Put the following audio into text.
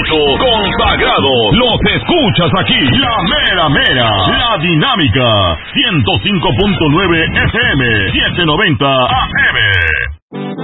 consagrados. Los escuchas aquí, la mera mera, la dinámica, 105.9 FM, 790 AM.